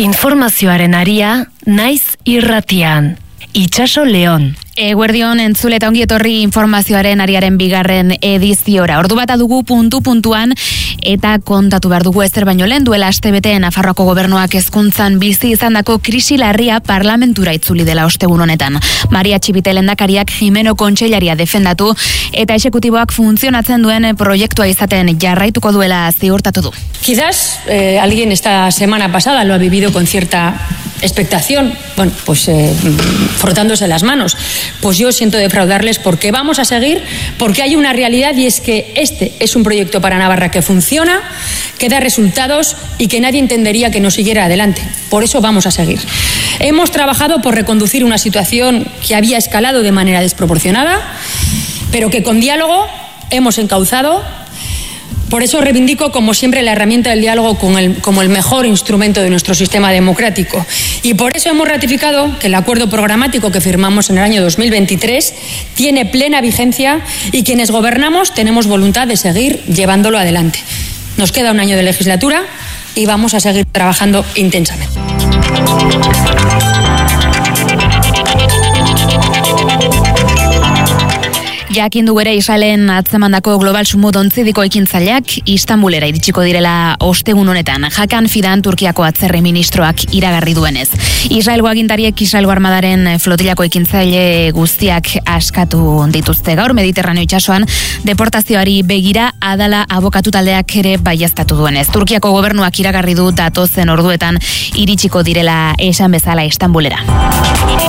Informazioaren aria, naiz irratian. Itxaso Leon. Eguerdion entzule eta ongi etorri informazioaren ariaren bigarren ediziora. Ordu bata dugu puntuan eta kontatu behar dugu ezer baino lehen duela astebete Nafarroako gobernuak hezkuntzan bizi izandako krisi larria parlamentura itzuli dela ostegun honetan. Maria Txibite lehendakariak Jimeno Kontseilaria defendatu eta exekutiboak funtzionatzen duen proiektua izaten jarraituko duela ziurtatu du. Quizás alguien esta semana pasada lo ha vivido con cierta expectación, bueno, pues frotándose las manos. Pues yo siento defraudarles porque vamos a seguir, porque hay una realidad y es que este es un proyecto para Navarra que funciona, que da resultados y que nadie entendería que no siguiera adelante. Por eso vamos a seguir. Hemos trabajado por reconducir una situación que había escalado de manera desproporcionada, pero que con diálogo hemos encauzado. Por eso reivindico, como siempre, la herramienta del diálogo como el mejor instrumento de nuestro sistema democrático. Y por eso hemos ratificado que el acuerdo programático que firmamos en el año 2023 tiene plena vigencia y quienes gobernamos tenemos voluntad de seguir llevándolo adelante. Nos queda un año de legislatura y vamos a seguir trabajando intensamente. Jakin du ere Israelen atzemandako Global Sumut ontzidiko ekintzaileak Istanbulera iritsiko direla ostegun honetan. Hakan Fidan Turkiako atzerri ministroak iragarri duenez. Israelgo agintariek Israelgo armadaren flotilako ekintzaile guztiak askatu dituzte gaur Mediterraneo itsasoan deportazioari begira adala abokatu taldeak ere baieztatu duenez. Turkiako gobernuak iragarri du datozen orduetan iritsiko direla esan bezala Istanbulera.